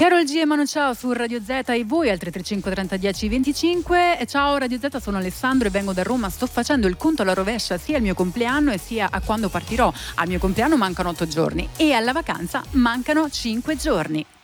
Carol G e Manu Ciao su Radio Z e voi al 335 30 10 25. Ciao Radio Z, sono Alessandro e vengo da Roma. Sto facendo il conto alla rovescia sia al mio compleanno e sia a quando partirò. Al mio compleanno mancano 8 giorni e alla vacanza mancano 5 giorni.